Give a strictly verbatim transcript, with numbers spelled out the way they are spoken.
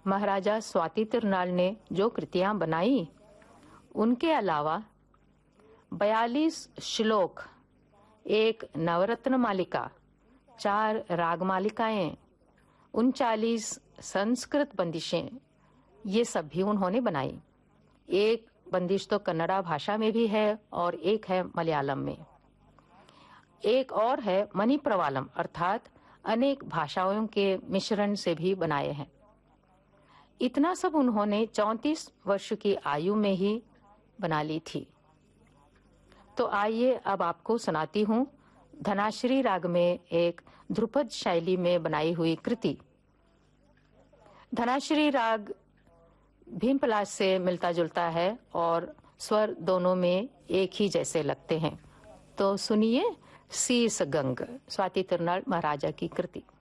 महाराजा स्वाति तिरुनाल ने जो कृतियां बनाई, उनके अलावा बयालीस श्लोक, एक नवरत्न मालिका, चार राग मालिकाएं, उनचालीस संस्कृत बंदिशें, ये सब भी उन्होंने बनाई। एक बंदिश तो कन्नड़ा भाषा में भी है और एक है मलयालम में। एक और है मणिप्रवालम, अर्थात अनेक भाषाओं के मिश्रण से भी बनाए हैं। इतना सब उन्होंने चौंतीस वर्ष की आयु में ही बना ली थी। तो आइए अब आपको सुनाती हूँ धनाश्री राग में एक ध्रुपद शैली में बनाई हुई कृति। धनाश्री राग भीमपलाश से मिलता जुलता है और स्वर दोनों में एक ही जैसे लगते हैं। तो सुनिए शीस गंग, स्वाति तिरुनाल महाराजा की कृति।